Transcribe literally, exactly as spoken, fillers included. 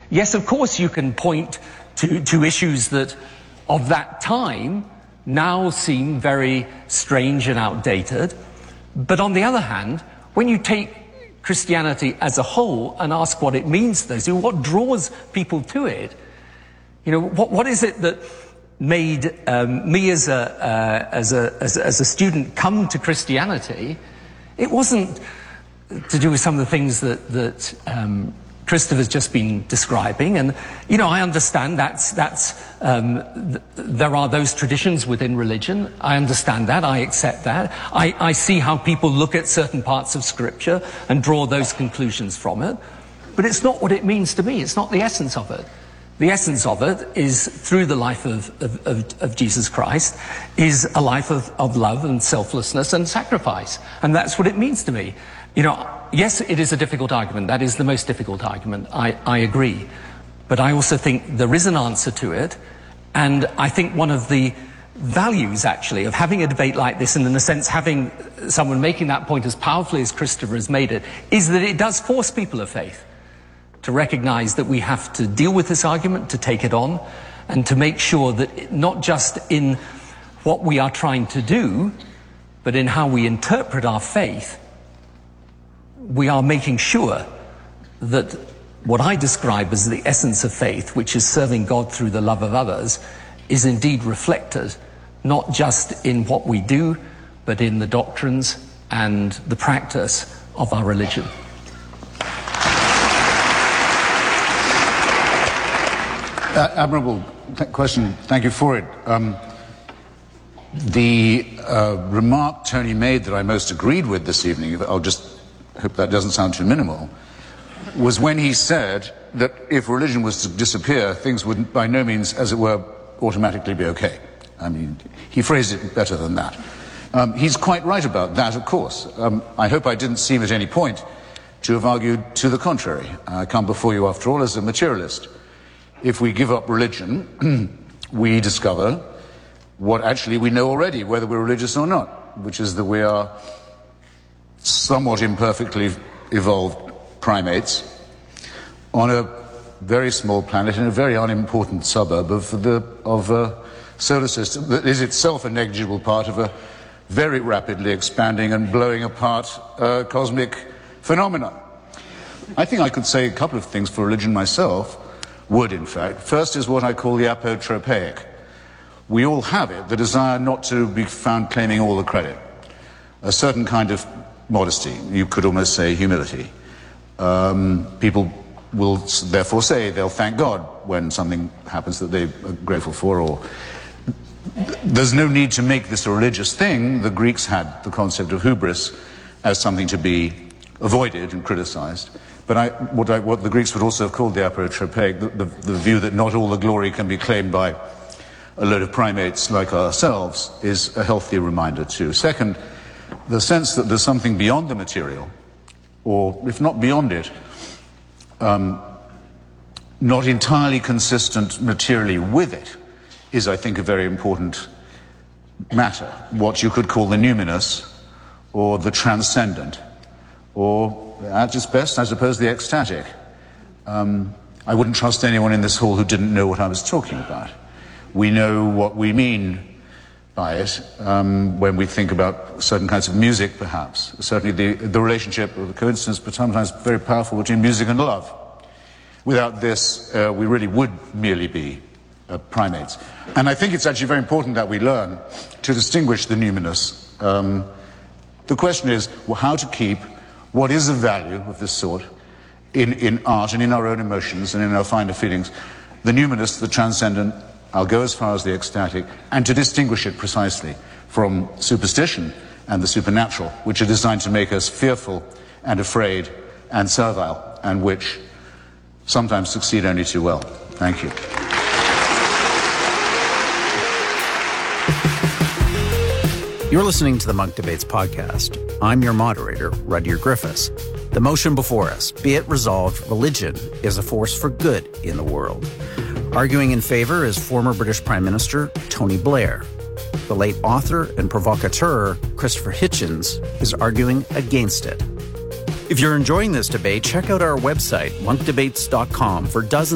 Yes, of course, you can point to, to issues that of that time now seem very strange and outdated. But on the other hand, when you take Christianity as a whole and ask what it means to those, what draws people to it, you know, what, what is it that made um, me as a, uh, as, a, as, a, as a student come to Christianity? It wasn't to do with some of the things that, that um, Christopher's just been describing. And, you know, I understand that's, that's, um, th there are those traditions within religion. I understand that. I accept that. I, I see how people look at certain parts of Scripture and draw those conclusions from it. But it's not what it means to me. It's not the essence of it. The essence of it is, through the life of, of, of, of Jesus Christ, is a life of, of love and selflessness and sacrifice. And that's what it means to me. You know, yes, it is a difficult argument. That is the most difficult argument. I, I agree. But I also think there is an answer to it. And I think one of the values, actually, of having a debate like this, and in a sense having someone making that point as powerfully as Christopher has made it, is that it does force people of faith to recognize that we have to deal with this argument, to take it on, and to make sure that not just in what we are trying to do, but in how we interpret our faith, we are making sure that what I describe as the essence of faith, which is serving God through the love of others, is indeed reflected not just in what we do, but in the doctrines and the practice of our religion. Uh, admirable th- question. Thank you for it. Um, the uh, remark Tony made that I most agreed with this evening, I'll just hope that doesn't sound too minimal, was when he said that if religion was to disappear, things would by no means, as it were, automatically be okay. I mean, he phrased it better than that. Um, he's quite right about that, of course. Um, I hope I didn't seem at any point to have argued to the contrary. I come before you, after all, as a materialist. If we give up religion, we discover what actually we know already, whether we're religious or not, which is that we are somewhat imperfectly evolved primates on a very small planet in a very unimportant suburb of the of a solar system that is itself a negligible part of a very rapidly expanding and blowing apart uh, cosmic phenomenon. I think I could say a couple of things for religion myself, would in fact. First is what I call the apotropaic. We all have it, the desire not to be found claiming all the credit. A certain kind of modesty, you could almost say humility. Um, people will therefore say they'll thank God when something happens that they're grateful for, or there's no need to make this a religious thing. The Greeks had the concept of hubris as something to be avoided and criticized. But I, what, I, what the Greeks would also have called the apotropaic, the, the, the view that not all the glory can be claimed by a load of primates like ourselves, is a healthy reminder too. Second, the sense that there's something beyond the material, or if not beyond it, um, not entirely consistent materially with it, is, I think, a very important matter. What you could call the numinous, or the transcendent, or at its best, I suppose, the ecstatic. Um, I wouldn't trust anyone in this hall who didn't know what I was talking about. We know what we mean by it um, when we think about certain kinds of music, perhaps. Certainly the, the relationship, or the coincidence, but sometimes very powerful, between music and love. Without this, uh, we really would merely be uh, primates. And I think it's actually very important that we learn to distinguish the numinous. Um, the question is, well, how to keep what is of value of this sort in, in art and in our own emotions and in our finer feelings. The numinous, the transcendent, I'll go as far as the ecstatic, and to distinguish it precisely from superstition and the supernatural, which are designed to make us fearful and afraid and servile, and which sometimes succeed only too well. Thank you. You're listening to the Munk Debates podcast. I'm your moderator, Rudyard Griffiths. The motion before us, be it resolved, religion is a force for good in the world. Arguing in favor is former British Prime Minister Tony Blair. The late author and provocateur Christopher Hitchens is arguing against it. If you're enjoying this debate, check out our website, monk debates dot com, for dozens